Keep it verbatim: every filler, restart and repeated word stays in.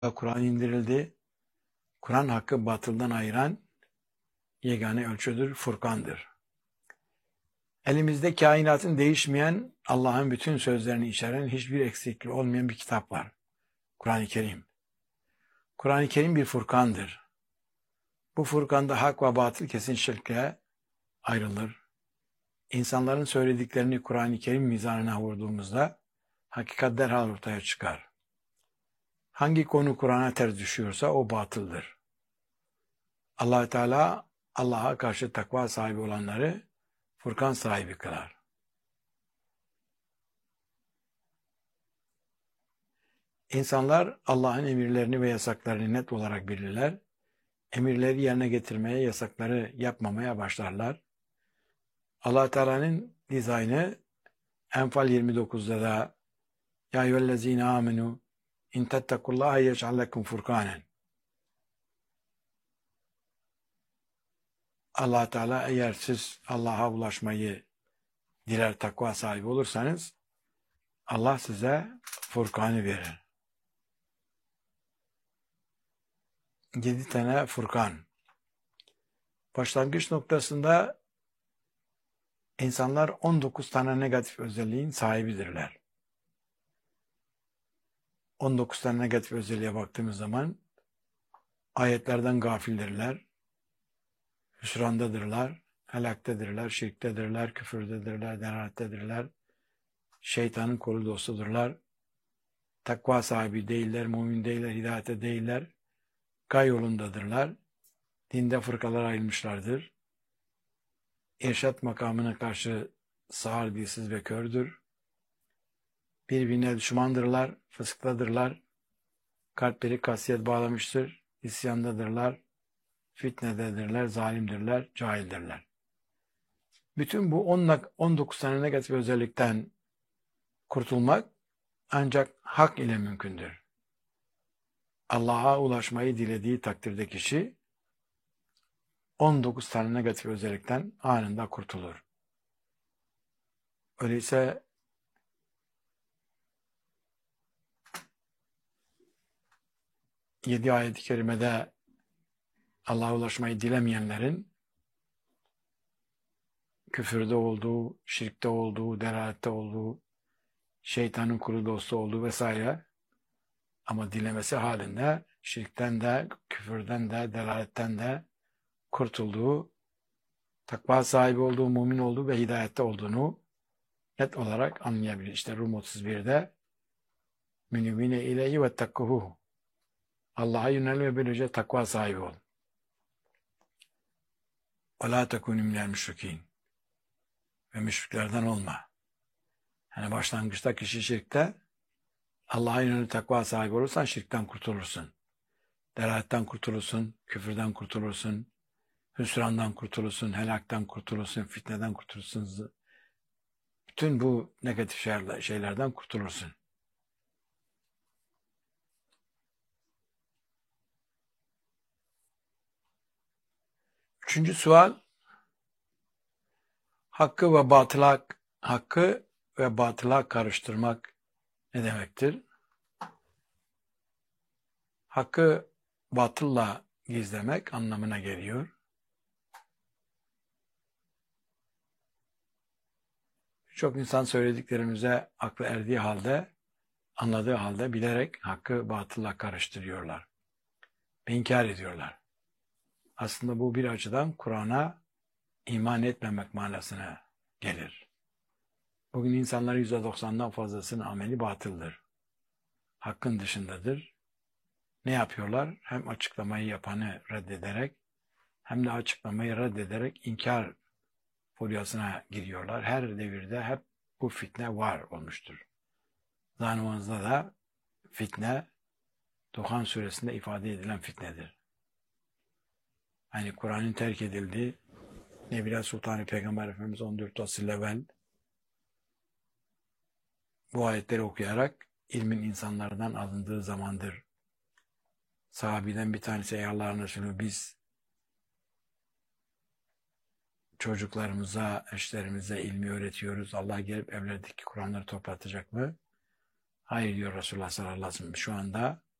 Kur'an indirildi. Kur'an hakkı batıldan ayıran yegane ölçüdür, Furkan'dır. Elimizde kainatın değişmeyen, Allah'ın bütün sözlerini içeren, hiçbir eksikliği olmayan bir kitap var. Kur'an-ı Kerim. Kur'an-ı Kerim bir Furkan'dır. Bu Furkan'da hak ve batıl kesinlikle ayrılır. İnsanların söylediklerini Kur'an-ı Kerim mizanına vurduğumuzda hakikat derhal ortaya çıkar. Hangi konu Kur'an'a ters düşüyorsa o batıldır. Allah Teala Allah'a karşı takva sahibi olanları Furkan sahibi kılar. İnsanlar Allah'ın emirlerini ve yasaklarını net olarak bilirler. Emirleri yerine getirmeye, yasakları yapmamaya başlarlar. Allah Teala'nın dizaynı Enfal yirmi dokuzda da Ya eyyühellezine amenu in tettekullaha yec'al lekum furkanen. Allah Teala eğer siz Allah'a ulaşmayı diler, takva sahibi olursanız Allah size Furkan'ı verir. Yedi tane Furkan. Başlangıç noktasında insanlar on dokuz tane negatif özelliğin sahibidirler. on dokuz tane negatif özelliğe baktığımız zaman ayetlerden gafildirler, hüsrandadırlar, helaktedirler, şirktedirler, küfürdedirler, delalettedirler, şeytanın kolu dostudurlar, takva sahibi değiller, mümin değiller, hidayete değiller, gay yolundadırlar, dinde fırkalar ayrılmışlardır, irşat makamına karşı sağır, dilsiz ve kördür, birbirine düşmandırlar, fısıktadırlar, kalpleri kasiyet bağlamıştır, isyandadırlar, fitnededirler, zalimdirler, cahildirler. Bütün bu on dokuz tane negatif özellikten kurtulmak ancak hak ile mümkündür. Allah'a ulaşmayı dilediği takdirde kişi on dokuz tane negatif özellikten anında kurtulur. Öyleyse yedi ayet-i kerimede Allah'a ulaşmayı dilemeyenlerin küfürde olduğu, şirkte olduğu, delalette olduğu, şeytanın kulu dostu olduğu vesaire, ama dilemesi halinde şirkten de, küfürden de, delaletten de kurtulduğu, takva sahibi olduğu, mümin olduğu ve hidayette olduğunu net olarak anlayabilir. İşte Rum otuz birde münibine ileyhi ve takkuhu, Allah'a yönel ve böylece takva sahibi ol. Ve la tekûnü minel müşrikîn, ve müşriklerden olma. Yani başlangıçta kişi şirkte, Allah'a yönelik takva sahibi olursan şirkten kurtulursun. Delaletten kurtulursun, küfürden kurtulursun, hüsrandan kurtulursun, helaktan kurtulursun, fitneden kurtulursun. Bütün bu negatif şeylerden kurtulursun. Üçüncü sual, hakkı ve batıla, hakkı ve batıla karıştırmak ne demektir? Hakkı batılla gizlemek anlamına geliyor. Çok insan söylediklerimize aklı erdiği halde, anladığı halde bilerek hakkı batılla karıştırıyorlar ve inkar ediyorlar. Aslında bu bir açıdan Kur'an'a iman etmemek manasına gelir. Bugün insanların yüzde doksandan fazlasının ameli batıldır. Hakkın dışındadır. Ne yapıyorlar? Hem açıklamayı yapanı reddederek hem de açıklamayı reddederek inkar furyasına giriyorlar. Her devirde hep bu fitne var olmuştur. Zamanımızda da fitne Duhan suresinde ifade edilen fitnedir. Yani Kur'an'ın terk edildiği, Nebila Sultanı Peygamber Efendimiz on dört asır evvel bu ayetleri okuyarak ilmin insanlardan alındığı zamandır. Sahabiden bir tanesi, ey Allah'ın Resulü, biz çocuklarımıza, eşlerimize ilmi öğretiyoruz. Allah gelip evlerdeki Kur'anları toplatacak mı? Hayır diyor Resulullah sallallahu aleyhi ve sellem. Şu anda